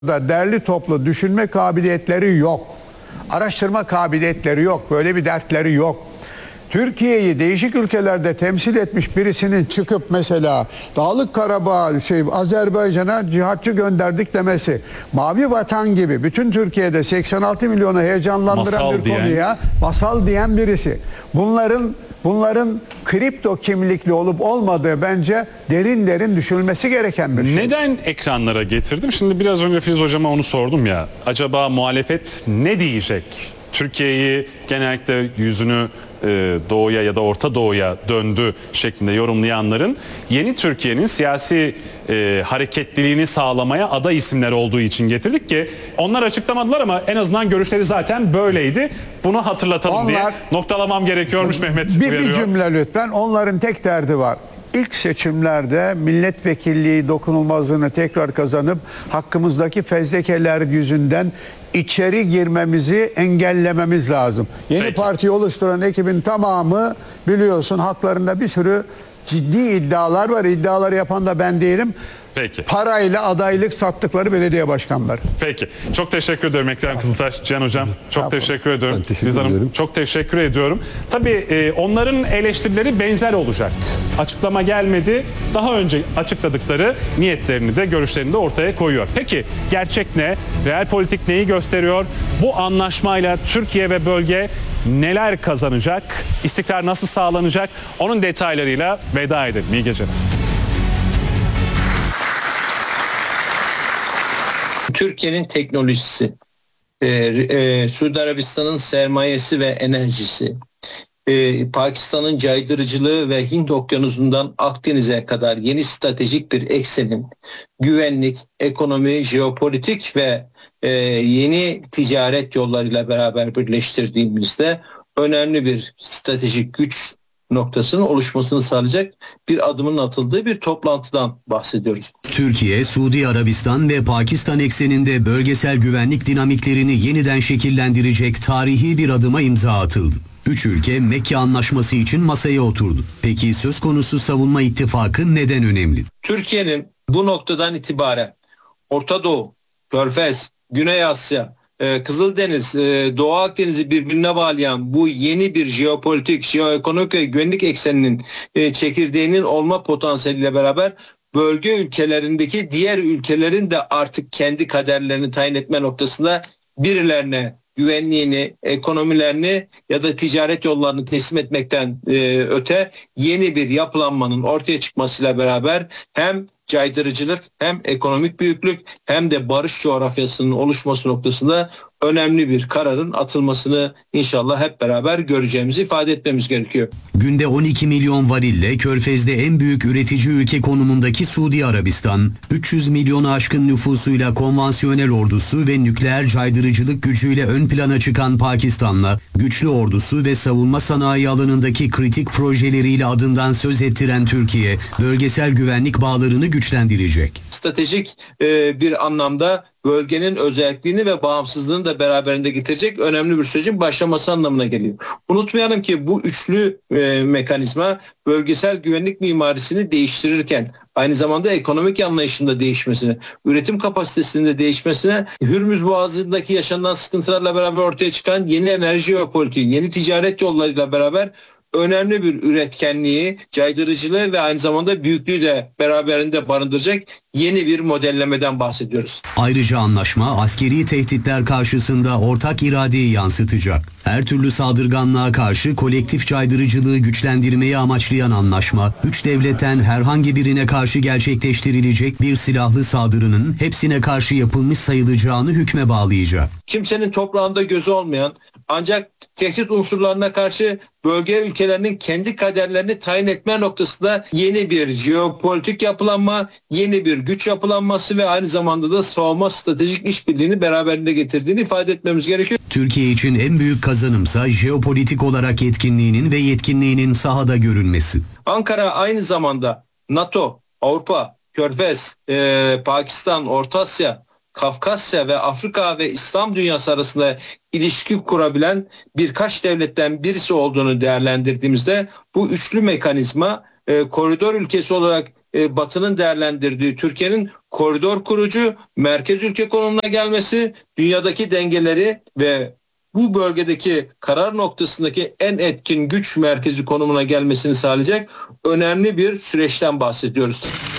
da derli toplu düşünme kabiliyetleri yok. Araştırma kabiliyetleri yok. Böyle bir dertleri yok. Türkiye'yi değişik ülkelerde temsil etmiş birisinin çıkıp mesela Dağlık Karabağ, Azerbaycan'a cihatçı gönderdik demesi, Mavi Vatan gibi bütün Türkiye'de 86 milyonu heyecanlandıran masal bir konuya masal diyen birisi. Bunların kripto kimlikli olup olmadığı bence derin düşünülmesi gereken bir şey. Neden ekranlara getirdim? Şimdi biraz önce Filiz Hocam'a onu sordum ya. Acaba muhalefet ne diyecek? Türkiye'yi genellikle yüzünü doğuya ya da Orta Doğu'ya döndü şeklinde yorumlayanların yeni Türkiye'nin siyasi hareketliliğini sağlamaya aday isimler olduğu için getirdik ki onlar açıklamadılar ama en azından görüşleri zaten böyleydi. Bunu hatırlatalım diye noktalamam gerekiyormuş Mehmet. Bir cümle lütfen. Onların tek derdi var. İlk seçimlerde milletvekilliği dokunulmazlığını tekrar kazanıp hakkımızdaki fezlekeler yüzünden içeri girmemizi engellememiz lazım. Yeni partiyi oluşturan ekibin tamamı biliyorsun haklarında bir sürü ciddi iddialar var. İddiaları yapan da ben değilim. Peki. Parayla adaylık sattıkları belediye başkanları. Peki. Çok teşekkür ederim Ekrem Kızıltaş, Cihan Hocam. Çok teşekkür ediyorum. Filiz Hanım, çok teşekkür ediyorum. Tabii onların eleştirileri benzer olacak. Açıklama gelmedi. Daha önce açıkladıkları niyetlerini de görüşlerini de ortaya koyuyor. Peki gerçek ne? Realpolitik neyi gösteriyor? Bu anlaşmayla Türkiye ve bölge neler kazanacak? İstikrar nasıl sağlanacak? Onun detaylarıyla veda edelim. İyi geceler. Türkiye'nin teknolojisi, Suudi Arabistan'ın sermayesi ve enerjisi, Pakistan'ın caydırıcılığı ve Hint Okyanusu'ndan Akdeniz'e kadar yeni stratejik bir eksenin güvenlik, ekonomi, jeopolitik ve yeni ticaret yollarıyla beraber birleştirdiğimizde önemli bir stratejik güç noktasının oluşmasını sağlayacak bir adımın atıldığı bir toplantıdan bahsediyoruz. Türkiye, Suudi Arabistan ve Pakistan ekseninde bölgesel güvenlik dinamiklerini yeniden şekillendirecek tarihi bir adıma imza atıldı. Üç ülke Mekke Anlaşması için masaya oturdu. Peki söz konusu savunma ittifakı neden önemli? Türkiye'nin bu noktadan itibaren Orta Doğu, Körfez, Güney Asya, Kızıldeniz, Doğu Akdeniz'i birbirine bağlayan bu yeni bir jeopolitik, jeoekonomik ve güvenlik ekseninin çekirdeğinin olma potansiyeliyle beraber bölge ülkelerindeki diğer ülkelerin de artık kendi kaderlerini tayin etme noktasında birilerine güvenliğini, ekonomilerini ya da ticaret yollarını teslim etmekten öte yeni bir yapılanmanın ortaya çıkmasıyla beraber hem caydırıcılık hem ekonomik büyüklük hem de barış coğrafyasının oluşması noktasında önemli bir kararın atılmasını inşallah hep beraber göreceğimizi ifade etmemiz gerekiyor. Günde 12 milyon varille Körfez'de en büyük üretici ülke konumundaki Suudi Arabistan, 300 milyonu aşkın nüfusuyla konvansiyonel ordusu ve nükleer caydırıcılık gücüyle ön plana çıkan Pakistan'la güçlü ordusu ve savunma sanayi alanındaki kritik projeleriyle adından söz ettiren Türkiye, bölgesel güvenlik bağlarını güçlendirecek. Stratejik bir anlamda bölgenin özelliğini ve bağımsızlığını da beraberinde getirecek önemli bir sürecin başlaması anlamına geliyor. Unutmayalım ki bu üçlü mekanizma bölgesel güvenlik mimarisini değiştirirken aynı zamanda ekonomik anlayışında değişmesine, üretim kapasitesinde değişmesine, Hürmüz Boğazı'ndaki yaşanan sıkıntılarla beraber ortaya çıkan yeni enerji jeopolitiği, yeni ticaret yollarıyla beraber önemli bir üretkenliği, caydırıcılığı ve aynı zamanda büyüklüğü de beraberinde barındıracak yeni bir modellemeden bahsediyoruz. Ayrıca anlaşma askeri tehditler karşısında ortak iradeyi yansıtacak. Her türlü saldırganlığa karşı kolektif caydırıcılığı güçlendirmeyi amaçlayan anlaşma, üç devletten herhangi birine karşı gerçekleştirilecek bir silahlı saldırının hepsine karşı yapılmış sayılacağını hükme bağlayacak. Kimsenin toprağında gözü olmayan ancak tehdit unsurlarına karşı bölge ülkelerinin kendi kaderlerini tayin etme noktasında yeni bir jeopolitik yapılanma, yeni bir güç yapılanması ve aynı zamanda da savunma stratejik işbirliğini beraberinde getirdiğini ifade etmemiz gerekiyor. Türkiye için en büyük kazanımsa jeopolitik olarak etkinliğinin ve yetkinliğinin sahada görülmesi. Ankara aynı zamanda NATO, Avrupa, Körfez, Pakistan, Orta Asya, Kafkasya ve Afrika ve İslam dünyası arasında ilişki kurabilen birkaç devletten birisi olduğunu değerlendirdiğimizde bu üçlü mekanizma koridor ülkesi olarak Batı'nın değerlendirdiği Türkiye'nin koridor kurucu, merkez ülke konumuna gelmesi, dünyadaki dengeleri ve bu bölgedeki karar noktasındaki en etkin güç merkezi konumuna gelmesini sağlayacak önemli bir süreçten bahsediyoruz.